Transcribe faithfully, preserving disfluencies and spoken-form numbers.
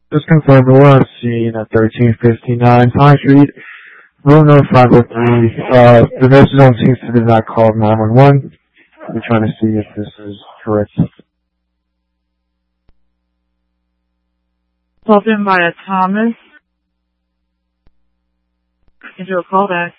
Just confirm we're on scene at thirteen fifty-nine Pine Street, room number five oh three. Uh, the nurses on scene did not call nine one one. We're trying to see if this is correct. Called in by a Thomas. Into a callback.